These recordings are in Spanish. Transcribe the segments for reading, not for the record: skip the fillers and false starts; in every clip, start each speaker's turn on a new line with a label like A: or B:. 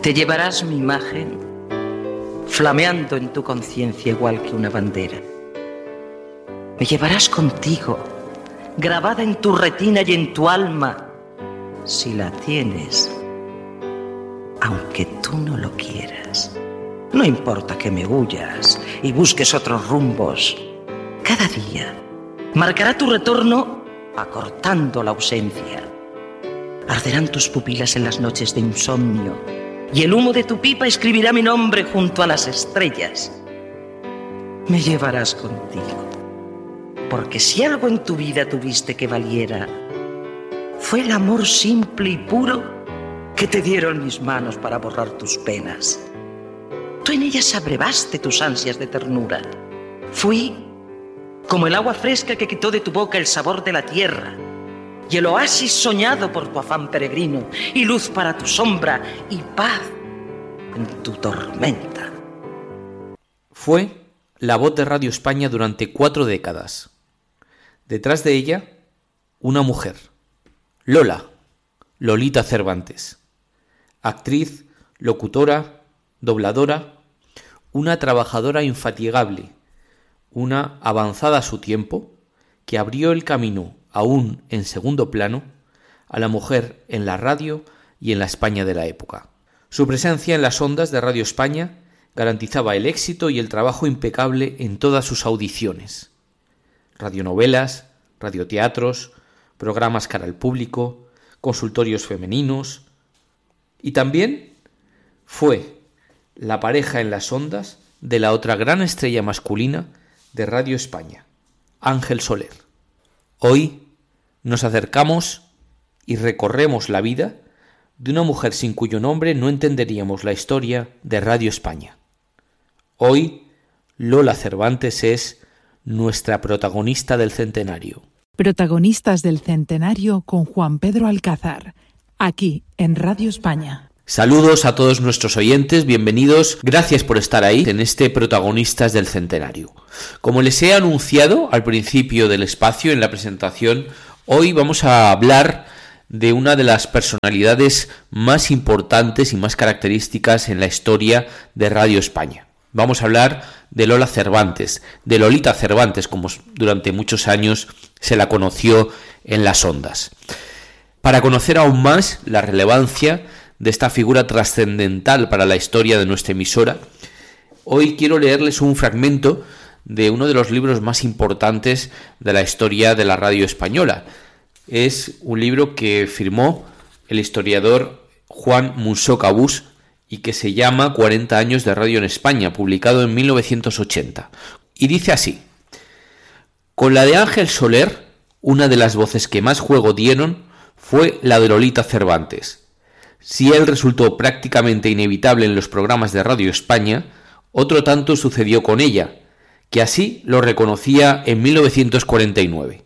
A: Te llevarás mi imagen flameando en tu conciencia igual que una bandera. Me llevarás contigo, grabada en tu retina y en tu alma, si la tienes, aunque tú no lo quieras. No importa que me huyas y busques otros rumbos. Cada día marcará tu retorno acortando la ausencia. Arderán tus pupilas en las noches de insomnio y el humo de tu pipa escribirá mi nombre junto a las estrellas. Me llevarás contigo, porque si algo en tu vida tuviste que valiera, fue el amor simple y puro que te dieron mis manos para borrar tus penas. Tú en ellas abrevaste tus ansias de ternura. Fui como el agua fresca que quitó de tu boca el sabor de la tierra, y el oasis soñado por tu afán peregrino, y luz para tu sombra, y paz en tu tormenta.
B: Fue la voz de Radio España durante 4 décadas. Detrás de ella, una mujer, Lolita Cervantes. Actriz, locutora, dobladora, una trabajadora infatigable, una avanzada a su tiempo, que abrió el camino, aún en segundo plano, a la mujer en la radio y en la España de la época. Su presencia en las ondas de Radio España garantizaba el éxito y el trabajo impecable en todas sus audiciones. Radionovelas, radioteatros, programas cara al público, consultorios femeninos, y también fue la pareja en las ondas de la otra gran estrella masculina de Radio España, Ángel Soler. Hoy nos acercamos y recorremos la vida de una mujer sin cuyo nombre no entenderíamos la historia de Radio España. Hoy, Lola Cervantes es nuestra protagonista del centenario.
C: Protagonistas del centenario con Juan Pedro Alcázar, aquí en Radio España.
B: Saludos a todos nuestros oyentes, bienvenidos, gracias por estar ahí en este Protagonistas del Centenario. Como les he anunciado al principio del espacio en la presentación, hoy vamos a hablar de una de las personalidades más importantes y más características en la historia de Radio España. Vamos a hablar de Lola Cervantes, de Lolita Cervantes, como durante muchos años se la conoció en las ondas. Para conocer aún más la relevancia de esta figura trascendental para la historia de nuestra emisora, hoy quiero leerles un fragmento de uno de los libros más importantes de la historia de la radio española. Es un libro que firmó el historiador Juan Munsó Cabús y que se llama 40 años de radio en España, publicado en 1980. Y dice así: con la de Ángel Soler, una de las voces que más juego dieron fue la de Lolita Cervantes. Si él resultó prácticamente inevitable en los programas de Radio España, otro tanto sucedió con ella, que así lo reconocía en 1949.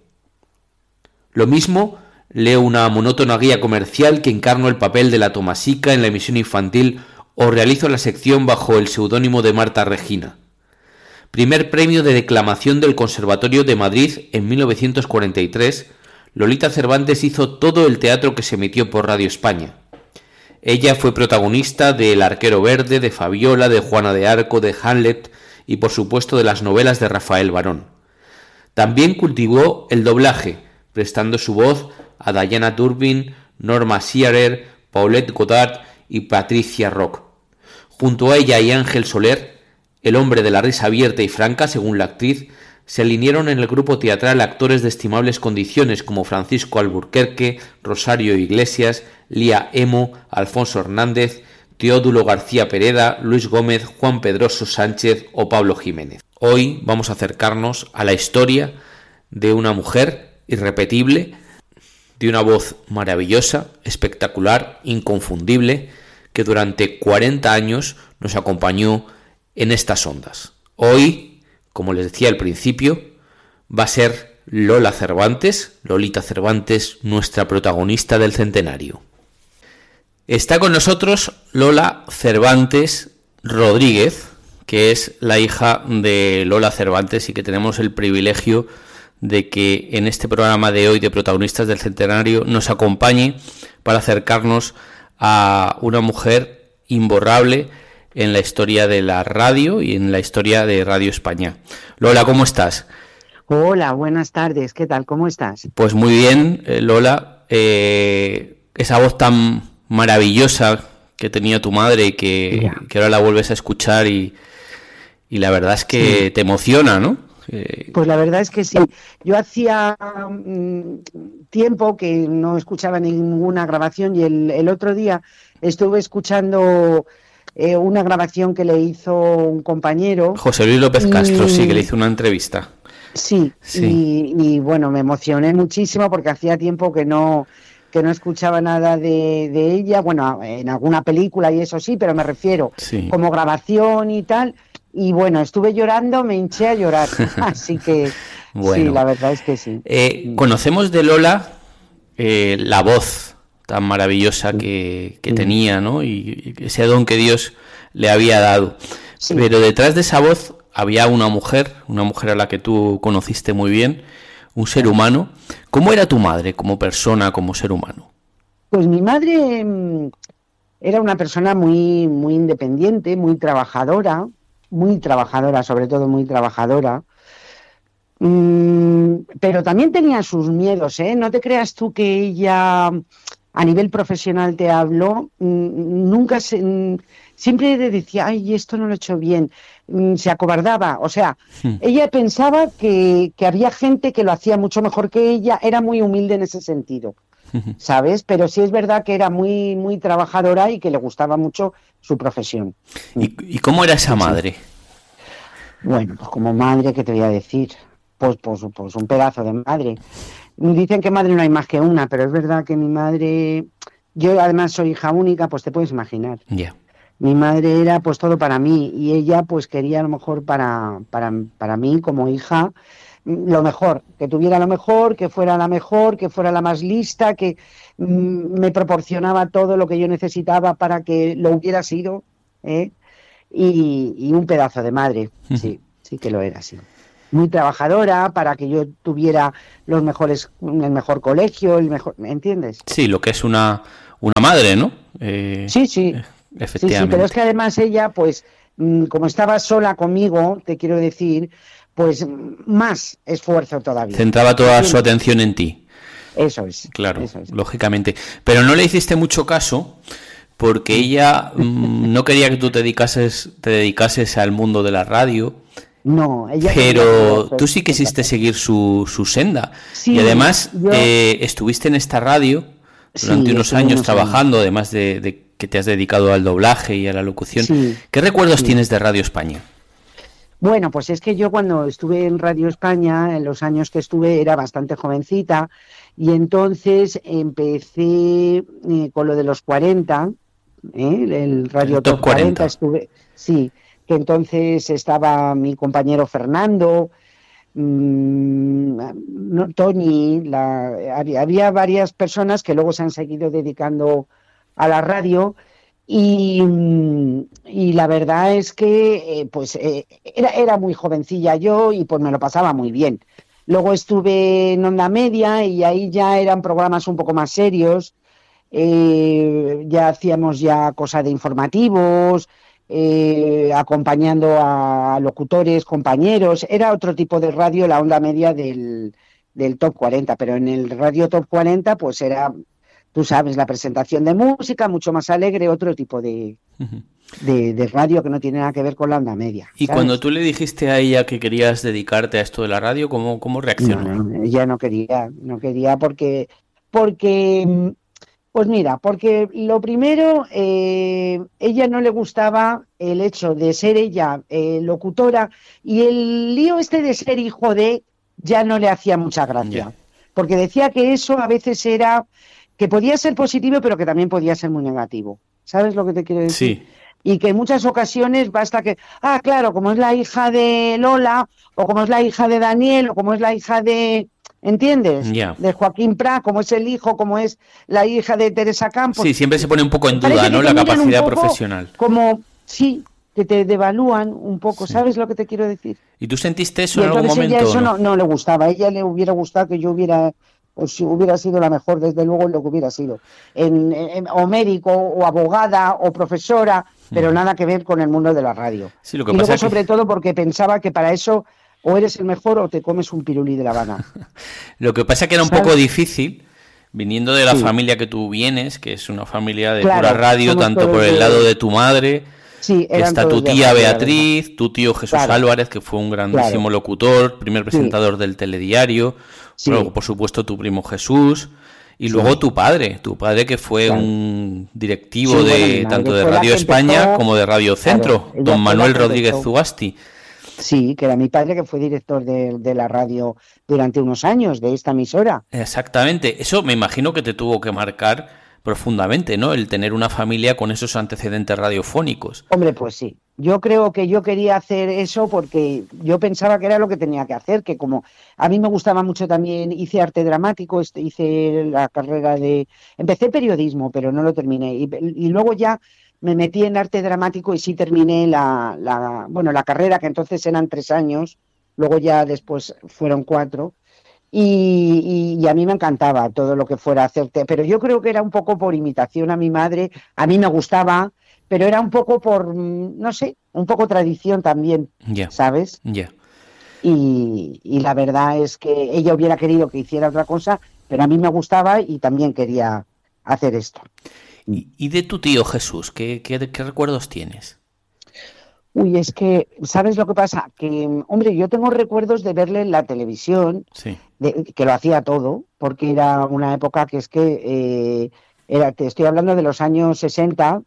B: Lo mismo leo una monótona guía comercial que encarno el papel de la Tomasica en la emisión infantil o realizo la sección bajo el seudónimo de Marta Regina. Primer premio de declamación del Conservatorio de Madrid en 1943, Lolita Cervantes hizo todo el teatro que se emitió por Radio España. Ella fue protagonista de El arquero verde, de Fabiola, de Juana de Arco, de Hamlet y por supuesto de las novelas de Rafael Barón. También cultivó el doblaje, prestando su voz a Diana Durbin, Norma Shearer, Paulette Goddard y Patricia Rock. Junto a ella y Ángel Soler, el hombre de la risa abierta y franca, según la actriz, se alinearon en el grupo teatral actores de estimables condiciones como Francisco Alburquerque, Rosario Iglesias, Lía Emo, Alfonso Hernández, Teodulo García Pereda, Luis Gómez, Juan Pedroso Sánchez o Pablo Jiménez. Hoy vamos a acercarnos a la historia de una mujer irrepetible, de una voz maravillosa, espectacular, inconfundible, que durante 40 años nos acompañó en estas ondas. Hoy, como les decía al principio, va a ser Lola Cervantes, Lolita Cervantes, nuestra protagonista del centenario. Está con nosotros Lola Cervantes Rodríguez, que es la hija de Lola Cervantes y que tenemos el privilegio de que en este programa de hoy de Protagonistas del Centenario nos acompañe para acercarnos a una mujer imborrable en la historia de la radio y en la historia de Radio España. Lola, ¿cómo estás?
D: Hola, buenas tardes. ¿Qué tal? ¿Cómo estás?
B: Pues muy bien, Lola. Esa voz tan maravillosa que tenía tu madre y que ahora la vuelves a escuchar y la verdad es que te emociona, ¿no?
D: Pues la verdad es que sí. Yo hacía tiempo que no escuchaba ninguna grabación y el otro día estuve escuchando una grabación que le hizo un compañero.
B: José Luis López Castro, sí, que le hizo una entrevista.
D: Sí. Y bueno, me emocioné muchísimo porque hacía tiempo que no escuchaba nada de ella. Bueno, en alguna película y eso sí, pero me refiero como grabación y tal. Y bueno, estuve llorando, me hinché a llorar. Así que bueno, sí, la verdad es que sí.
B: Conocemos de Lola la voz tan maravillosa que tenía, ¿no? Y ese don que Dios le había dado. Sí. Pero detrás de esa voz había una mujer a la que tú conociste muy bien, un ser humano. ¿Cómo era tu madre como persona, como ser humano?
D: Pues mi madre era una persona muy, muy independiente, muy trabajadora, sobre todo muy trabajadora. Pero también tenía sus miedos, ¿eh? No te creas tú que ella... A nivel profesional te hablo, siempre decía, ay, esto no lo he hecho bien, se acobardaba, o sea, ella pensaba que había gente que lo hacía mucho mejor que ella, era muy humilde en ese sentido, ¿sabes? Pero sí es verdad que era muy, muy trabajadora y que le gustaba mucho su profesión.
B: ¿Y cómo era esa madre?
D: Bueno, pues como madre, ¿qué te voy a decir? Pues un pedazo de madre. Dicen que madre no hay más que una, pero es verdad que mi madre, yo además soy hija única, pues te puedes imaginar.
B: Yeah.
D: Mi madre era pues todo para mí y ella pues quería lo mejor para mí como hija, lo mejor, que tuviera lo mejor, que fuera la mejor, que fuera la más lista, que me proporcionaba todo lo que yo necesitaba para que lo hubiera sido, y un pedazo de madre, sí que lo era, sí. Muy trabajadora para que yo tuviera el mejor colegio, ¿me entiendes?
B: Sí, lo que es una madre, ¿no?
D: Sí.
B: Efectivamente.
D: Sí, pero es que además ella, pues, como estaba sola conmigo, te quiero decir, pues más esfuerzo todavía.
B: Centraba toda su atención en ti.
D: Eso es.
B: Claro, lógicamente. Pero no le hiciste mucho caso porque ella no quería que tú te dedicases al mundo de la radio.
D: No, ella.
B: Pero tú sí quisiste seguir su senda. Sí, y además estuviste en esta radio durante unos años trabajando, además de que te has dedicado al doblaje y a la locución. Sí, ¿qué recuerdos tienes de Radio España?
D: Bueno, pues es que yo cuando estuve en Radio España, en los años que estuve, era bastante jovencita y entonces empecé con lo de los 40, el Radio Top 40 estuve, sí, que entonces estaba mi compañero Fernando, Tony, había varias personas que luego se han seguido dedicando a la radio y la verdad es que era muy jovencilla yo y pues me lo pasaba muy bien. Luego estuve en Onda Media y ahí ya eran programas un poco más serios, ya hacíamos cosas de informativos, acompañando a locutores, compañeros, era otro tipo de radio, la Onda Media del Top 40, pero en el Radio Top 40 pues era, tú sabes, la presentación de música, mucho más alegre, otro tipo de radio que no tiene nada que ver con la Onda Media.
B: ¿Y sabes? Cuando tú le dijiste a ella que querías dedicarte a esto de la radio, ¿cómo reaccionó?
D: No, ella no quería porque pues mira, porque lo primero, ella no le gustaba el hecho de ser ella locutora y el lío de ser hijo de ya no le hacía mucha gracia, porque decía que eso a veces era, que podía ser positivo pero que también podía ser muy negativo. ¿Sabes lo que te quiero decir?
B: Sí.
D: Y que en muchas ocasiones basta que, claro, como es la hija de Lola, o como es la hija de Daniel, o como es la hija de... ¿Entiendes? De Joaquín Prat, como es el hijo, como es la hija de Teresa Campos.
B: Sí, siempre se pone un poco en duda, ¿no? La capacidad profesional.
D: Como, sí, que te devalúan un poco, ¿sabes lo que te quiero decir?
B: ¿Y tú sentiste eso en algún momento?
D: Ella eso no le gustaba, a ella le hubiera gustado que yo hubiera pues si hubiera sido la mejor, desde luego, lo que hubiera sido. O médico, o abogada, o profesora, pero nada que ver con el mundo de la radio.
B: Sí, lo que
D: y
B: pasa
D: luego,
B: es que...
D: sobre todo, porque pensaba que para eso o eres el mejor o te comes un pirulí de La Habana.
B: Lo que pasa es que era un
D: ¿Sabes?
B: poco difícil, viniendo de la
D: Sí.
B: familia que tú vienes, que es una familia de
D: Claro,
B: pura radio,
D: somos
B: tanto
D: todos
B: por el
D: de-
B: lado de tu madre,
D: Sí,
B: que
D: eran
B: está
D: todos
B: tu
D: de
B: tía
D: radio, la verdad.
B: Beatriz, tu tío Jesús
D: Claro.
B: Álvarez, que fue un grandísimo
D: Claro.
B: locutor, primer presentador del telediario,
D: Sí.
B: luego, por supuesto, tu primo Jesús, y
D: Sí.
B: luego tu padre que fue
D: Claro.
B: un directivo
D: Sí, bueno, mi
B: de
D: madre
B: tanto de
D: fue la
B: Radio
D: que
B: España
D: empezó-
B: como de Radio Centro,
D: Claro, ella
B: don
D: fue
B: Manuel
D: la que
B: Rodríguez
D: empezó.
B: Zugasti.
D: Sí, que era mi padre, que fue director de la radio durante unos años, de esta emisora.
B: Exactamente, eso me imagino que te tuvo que marcar profundamente, ¿no? El tener una familia con esos antecedentes radiofónicos.
D: Hombre, pues sí. Yo creo que yo quería hacer eso porque yo pensaba que era lo que tenía que hacer, que como a mí me gustaba mucho también, hice arte dramático, hice la carrera de... Empecé periodismo, pero no lo terminé. Y luego ya me metí en arte dramático y sí terminé la carrera, que entonces eran 3 años, luego ya después fueron 4. Y a mí me encantaba todo lo que fuera hacerte, pero yo creo que era un poco por imitación a mi madre, a mí me gustaba, pero era un poco por, no sé, un poco tradición también,
B: Ya,
D: ¿sabes?
B: ya.
D: Y la verdad es que ella hubiera querido que hiciera otra cosa, pero a mí me gustaba y también quería hacer esto.
B: Y de tu tío Jesús, ¿qué recuerdos tienes?
D: Uy, es que, ¿sabes lo que pasa? Que, hombre, yo tengo recuerdos de verle en la televisión,
B: Sí,
D: que lo hacía todo, porque era una época que es que, te estoy hablando de los años 60,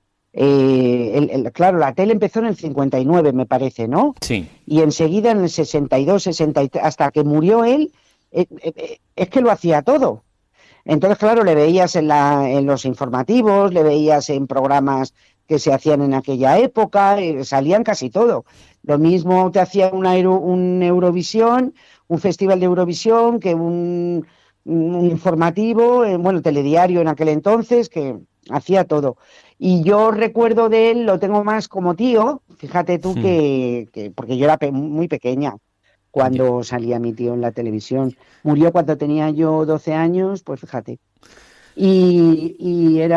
D: claro, la tele empezó en el 59, me parece, ¿no?
B: sí,
D: Y enseguida en el 62, 63, hasta que murió él, es que lo hacía todo. Entonces, claro, le veías en los informativos, le veías en programas que se hacían en aquella época, salían casi todo. Lo mismo te hacía un Eurovisión, un festival de Eurovisión, que un informativo, bueno, telediario en aquel entonces, que hacía todo. Y yo recuerdo de él, lo tengo más como tío, fíjate tú que porque yo era muy pequeña cuando salía mi tío en la televisión. Murió cuando tenía yo 12 años, pues fíjate. Y era